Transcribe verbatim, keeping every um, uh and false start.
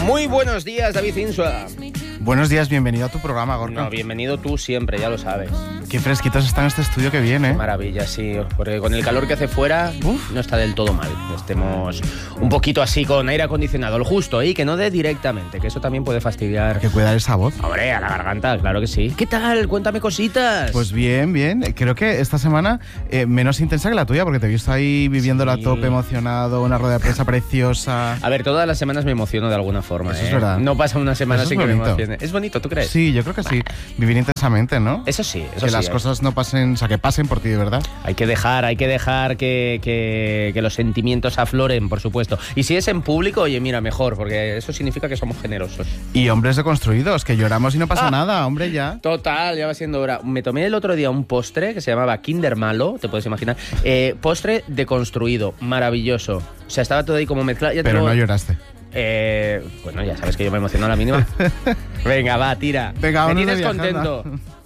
Muy buenos días, David Insua. Buenos días, bienvenido a tu programa, Gorka. No, bienvenido tú siempre, ya lo sabes. Qué fresquitos está en este estudio que viene. Qué maravilla, sí, porque con el calor que hace fuera, uf, no está del todo mal. Estemos un poquito así con aire acondicionado, el justo, y que no dé directamente, que eso también puede fastidiar. Hay que cuidar esa voz. Hombre, a la garganta, claro que sí. ¿Qué tal? Cuéntame cositas. Pues bien, bien. Creo que esta semana eh, menos intensa que la tuya, porque te he visto ahí viviéndola sí. a tope, emocionado, una rueda de prensa preciosa. A ver, todas las semanas me emociono de alguna forma. Eso ¿eh? es verdad. No pasa una semana Eso sin es que me bonito. emocione. ¿Es bonito, tú crees? Sí, yo creo que sí. Vivir intensamente, ¿no? Eso sí, eso que sí. las hay. cosas no pasen, o sea, que pasen por ti, de verdad. Hay que dejar, hay que dejar que, que, que los sentimientos afloren, por supuesto. Y si es en público, oye, mira, mejor, porque eso significa que somos generosos. Y hombres deconstruidos, que lloramos y no pasa Ah. nada, hombre, ya. Total, ya va siendo hora. Me tomé el otro día un postre que se llamaba Kinder Malo, te puedes imaginar. Eh, postre deconstruido, maravilloso. O sea, estaba todo ahí como mezclado. Ya Pero tengo... no lloraste. Eh, bueno, ya sabes que yo me emociono a la mínima. Venga, va, tira. Venga, me vámonos tienes de viaje, contento. anda.